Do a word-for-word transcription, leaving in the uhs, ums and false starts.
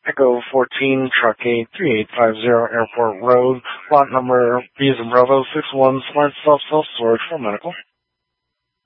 Echo fourteen, Truck eight, three eight five zero, Airport Road, lot number B as in Bravo, six one, Smart Self Self Storage for Medical.